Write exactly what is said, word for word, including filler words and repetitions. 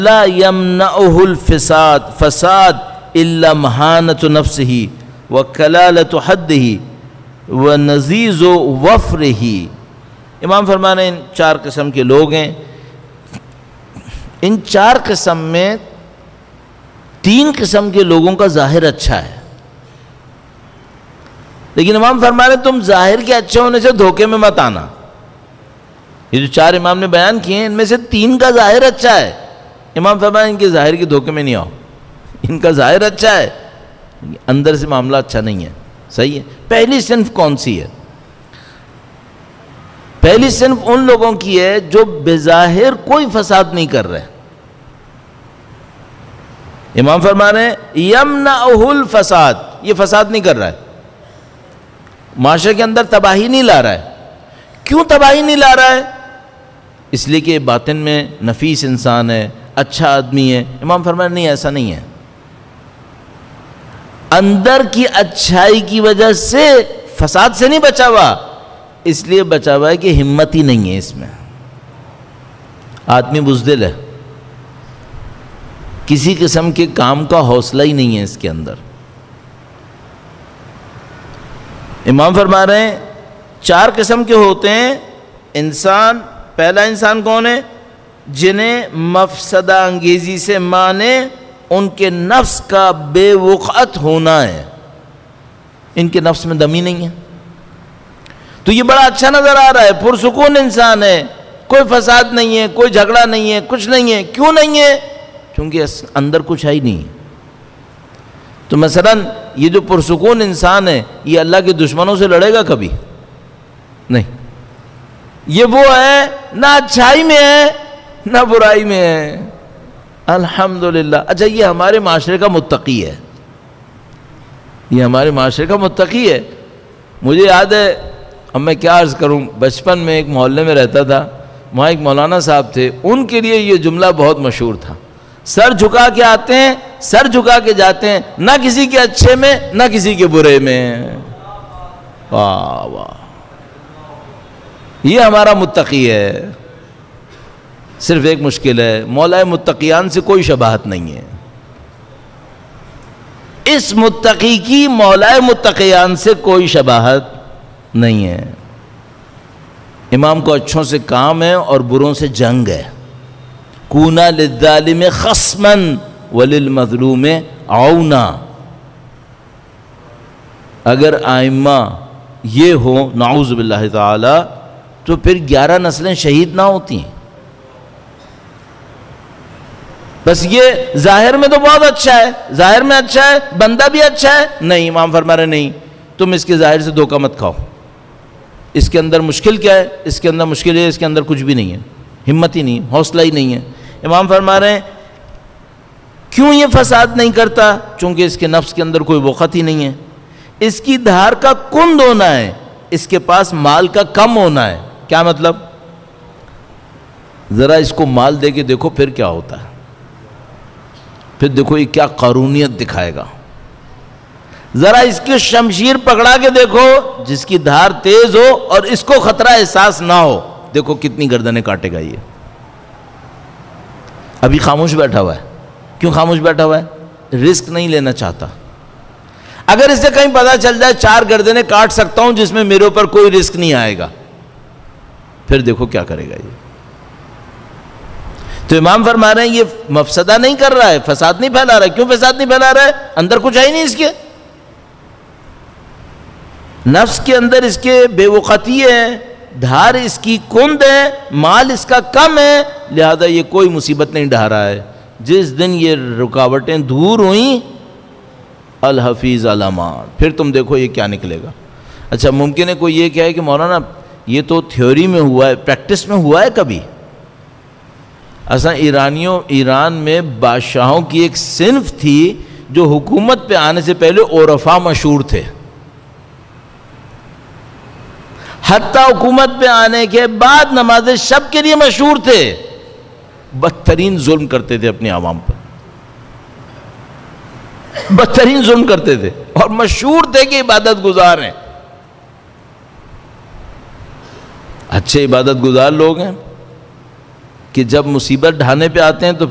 لا یمنعہ الفساد فساد الا مہانۃ نفسہ وکلالۃ حدہ ونزیز وفرہ. امام فرما رہے ہیں ان چار قسم کے لوگ ہیں. ان چار قسم میں تین قسم کے لوگوں کا ظاہر اچھا ہے، لیکن امام فرما رہے ہیں تم ظاہر کے اچھے ہونے سے دھوکے میں مت آنا. یہ جو چار امام نے بیان کیے ہیں ان میں سے تین کا ظاہر اچھا ہے. امام فرما رہے ہیں ان کے ظاہر کے دھوکے میں نہیں آؤ. ان کا ظاہر اچھا ہے، اندر سے معاملہ اچھا نہیں ہے. صحیح ہے. پہلی صنف کون سی ہے؟ پہلی صنف ان لوگوں کی ہے جو بظاہر کوئی فساد نہیں کر رہے. امام فرما رہے ہیں یمنعہ الفساد، یہ فساد نہیں کر رہا ہے، معاشرے کے اندر تباہی نہیں لا رہا ہے. کیوں تباہی نہیں لا رہا ہے؟ اس لیے کہ باطن میں نفیس انسان ہے، اچھا آدمی ہے. امام فرما رہے نہیں، ایسا نہیں ہے. اندر کی اچھائی کی وجہ سے فساد سے نہیں بچا ہوا، اس لیے بچا ہوا ہے کہ ہمت ہی نہیں ہے اس میں. آدمی بزدل ہے، کسی قسم کے کام کا حوصلہ ہی نہیں ہے اس کے اندر. امام فرما رہے ہیں چار قسم کے ہوتے ہیں انسان. پہلا انسان کون ہے؟ جنہیں مفسدہ انگیزی سے مانے ان کے نفس کا بے وقعت ہونا ہے. ان کے نفس میں دمی نہیں ہے، تو یہ بڑا اچھا نظر آ رہا ہے، پرسکون انسان ہے، کوئی فساد نہیں ہے، کوئی جھگڑا نہیں ہے، کچھ نہیں ہے. کیوں نہیں ہے؟ کیونکہ اندر کچھ ہے ہی نہیں. تو مثلا یہ جو پرسکون انسان ہے یہ اللہ کے دشمنوں سے لڑے گا کبھی نہیں. یہ وہ ہے نہ اچھائی میں ہے نہ برائی میں ہے. الحمدللہ. اچھا یہ ہمارے معاشرے کا متقی ہے، یہ ہمارے معاشرے کا متقی ہے. مجھے یاد ہے، اب میں کیا عرض کروں، بچپن میں ایک محلے میں رہتا تھا، وہاں ایک مولانا صاحب تھے، ان کے لیے یہ جملہ بہت مشہور تھا، سر جھکا کے آتے ہیں سر جھکا کے جاتے ہیں، نہ کسی کے اچھے میں نہ کسی کے برے میں. واہ واہ، یہ ہمارا متقی ہے. صرف ایک مشکل ہے، مولا متقیان سے کوئی شباہت نہیں ہے. اس متقی کی مولا متقیان سے کوئی شباہت نہیں ہے. امام کو اچھوں سے کام ہے اور بروں سے جنگ ہے. کونا للظالم خصما وللمظلوم عونا. اگر ائمہ یہ ہو نعوذ باللہ تعالی تو پھر گیارہ نسلیں شہید نہ ہوتی ہیں. بس یہ ظاہر میں تو بہت اچھا ہے، ظاہر میں اچھا ہے، بندہ بھی اچھا ہے. نہیں، امام فرما رہے نہیں، تم اس کے ظاہر سے دھوکہ مت کھاؤ. اس کے اندر مشکل کیا ہے؟ اس کے اندر مشکل ہے اس کے اندر کچھ بھی نہیں ہے، ہمت ہی نہیں، حوصلہ ہی نہیں ہے. امام فرما رہے ہیں کیوں یہ فساد نہیں کرتا؟ چونکہ اس کے نفس کے اندر کوئی وقت ہی نہیں ہے. اس کی دھار کا کند ہونا ہے، اس کے پاس مال کا کم ہونا ہے. کیا مطلب؟ ذرا اس کو مال دے کے دیکھو پھر کیا ہوتا ہے، پھر دیکھو یہ کیا قارونیت دکھائے گا. ذرا اس کی شمشیر پکڑا کے دیکھو، جس کی دھار تیز ہو اور اس کو خطرہ احساس نہ ہو، دیکھو کتنی گردنیں کاٹے گا. یہ ابھی خاموش بیٹھا ہوا ہے. کیوں خاموش بیٹھا ہوا ہے؟ رسک نہیں لینا چاہتا. اگر اسے کہیں پتہ چل جائے چار گردنیں کاٹ سکتا ہوں جس میں میرے اوپر کوئی رسک نہیں آئے گا، پھر دیکھو کیا کرے گا یہ. تو امام فرما رہے ہیں یہ مفسدہ نہیں کر رہا ہے، فساد نہیں پھیلا رہا ہے. کیوں فساد نہیں پھیلا رہا ہے؟ اندر کچھ ہے ہی نہیں اس کے. نفس کے اندر اس کے بے وقتی ہے، دھار اس کی کند ہے، مال اس کا کم ہے، لہذا یہ کوئی مصیبت نہیں ڈھا رہا ہے. جس دن یہ رکاوٹیں دور ہوئیں الحفیظ علامات، پھر تم دیکھو یہ کیا نکلے گا. اچھا ممکن ہے کوئی یہ کہے کہ مولانا یہ تو تھیوری میں ہوا ہے، پریکٹس میں ہوا ہے کبھی؟ اصلا ایرانیوں ایران میں بادشاہوں کی ایک صنف تھی جو حکومت پہ آنے سے پہلے عرفا مشہور تھے، حتیٰ حکومت پہ آنے کے بعد نماز شب کے لیے مشہور تھے. بدترین ظلم کرتے تھے اپنی عوام پر، بدترین ظلم کرتے تھے اور مشہور تھے کہ عبادت گزار ہیں. اچھے عبادت گزار لوگ ہیں کہ جب مصیبت ڈھانے پہ آتے ہیں تو